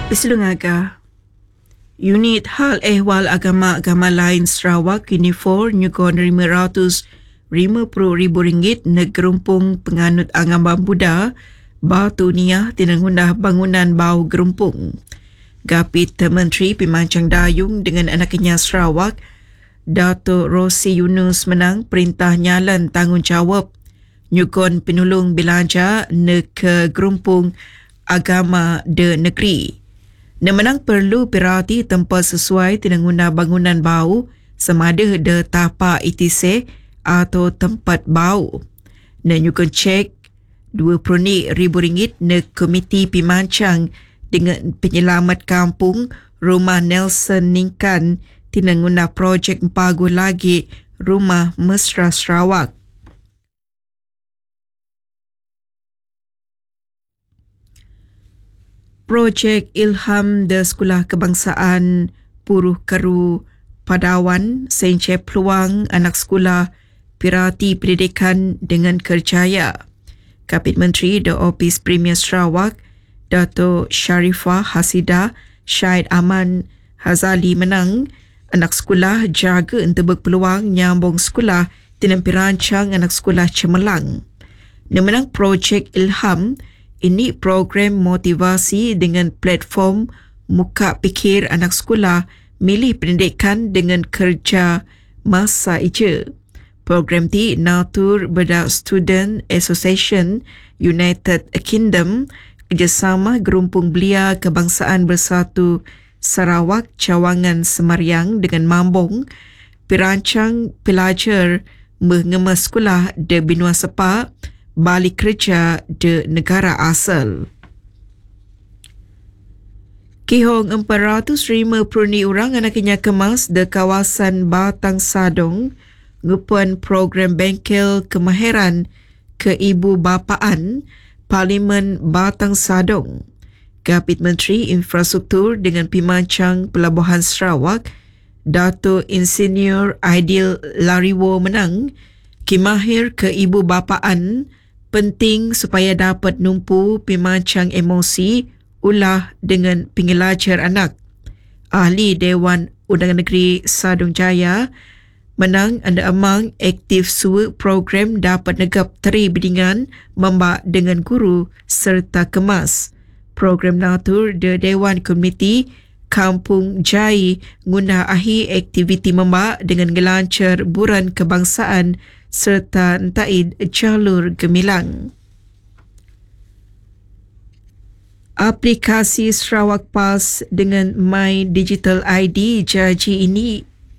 Islungaga. Unit Hal Ehwal Agama-Agama Lain Sarawak Unifor nyugon RM550,000 negerumpung penganut agama Buddha Batu Niah tinangundah bangunan bau gerumpung. Gapit Menteri Pimancang Dayung dengan anaknya Sarawak Dato' Rosi Yunus menang perintah nyalan tanggungjawab nyugon penulung belanja ke gerumpung agama de negeri. Nemenang perlu perhati tempat sesuai tinangguna bangunan bau sama ada de tapak itise atau tempat bau. Nyugon cek RM20,000 ne Komiti Pimancang dengan penyelamat kampung Rumah Nelson Ningkan tinangguna projek Empagu lagi Rumah Mesra Sarawak. Projek Ilham de Sekolah Kebangsaan Puruh Keru Padawan sencep peluang anak sekolah pirati pendidikan dengan kerjaya. Kapit Menteri The Office Premier Sarawak Dato' Sharifah Hasidah Syed Aman Hazali menang anak sekolah jaga untuk berpeluang nyambung sekolah dengan perancang anak sekolah cemerlang. Nemenang projek Ilham ini program motivasi dengan platform muka pikir anak sekolah milih pendidikan dengan kerja masa ija. Program ti natur beda Student Association United Kingdom kerjasama gerumpung belia Kebangsaan Bersatu Sarawak Cawangan Semariang dengan mambung perancang pelajar mengemas sekolah de Benua Sepak balik kerja de negara asal. Kihong 450 orang anaknya kemas de kawasan Batang Sadong ngupuan program bengkel kemahiran ke ibu bapaan Parlimen Batang Sadong. Kapit Menteri Infrastruktur dengan Pimancang Pelabuhan Sarawak Dato' Insinyur Aidil Lariwo menang kimahir ke ibu bapaan penting supaya dapat numpu pimancang emosi ulah dengan pengelajar anak. Ahli Dewan Undangan Negeri Sadong Jaya menang anda amang aktif suwe program dapat negap teri bidingan membak dengan guru serta kemas. Program natur de Dewan Komiti Kampung Jai guna ahi aktiviti membak dengan gelancar buran kebangsaan serta entaid jalur gemilang. Aplikasi Sarawak Pass dengan My Digital ID janji ini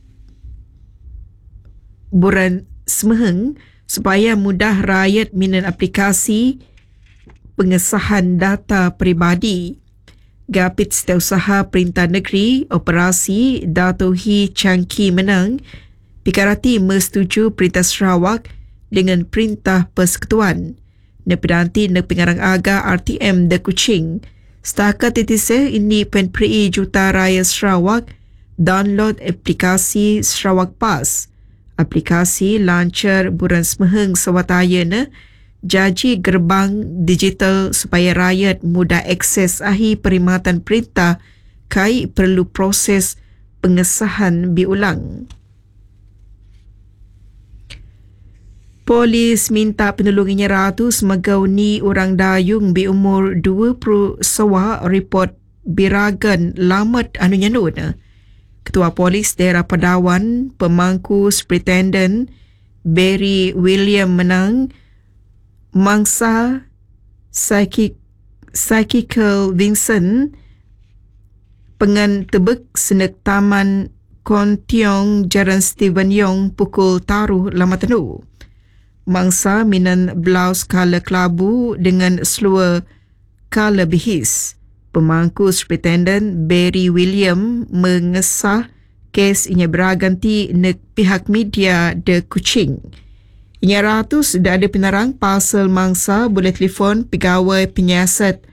buran semeheng supaya mudah rakyat minat aplikasi pengesahan data peribadi. Gapit Setiausaha Perintah Negeri Operasi Dato' Hi Changki menang pikarati mesetuju Perintah Sarawak dengan Perintah Persekutuan. Nepedanti ne pengarang aga RTM de Kuching. Setakat titisah ini penperi Juta Raya Sarawak download aplikasi Sarawak Pass. Aplikasi lancar buran semeheng sewataya ne jaji gerbang digital supaya rakyat mudah akses ahi perkhidmatan perintah kai perlu proses pengesahan biulang. Polis minta penolongnya ratus megauni orang dayung berumur 20 sewa report biragan lamat anunya nun. Ketua Polis Daerah Padawan Pemangku Superintendent Barry William menang mangsa Psychical Vincent pengan tebek senek taman Kontiong Jalan Stephen Yong pukul taruh lamatanu. Mangsa minan blouse kala kelabu dengan seluar kala bihis. Pemangku Superintendent Barry William mengesah kes inya beraganti nek pihak media de Kuching. Inya ratus dah ada penarang pasal mangsa boleh telefon pegawai penyiasat